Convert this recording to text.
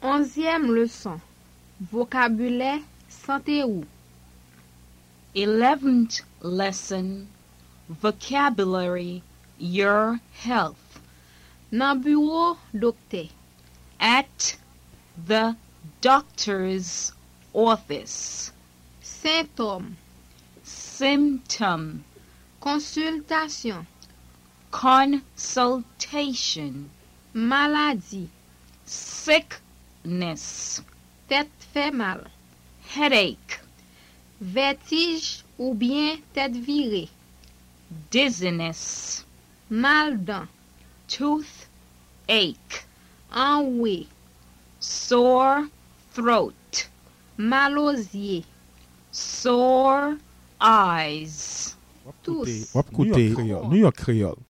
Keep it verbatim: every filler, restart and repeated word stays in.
Onzième leçon. Vocabulaire santé ou. Eleventh lesson, vocabulary, your health. Nan bureau docteur. At the doctor's office. Symptôme. Symptom, Consultation. consultation, Maladie. sickness, Tête fait mal. headache, Vertige ou bien tête virée. dizziness, Mal dent. toothache, Enroué. sore throat, Mal aux yeux. sore eyes. Tous. Wap koute New York Creole.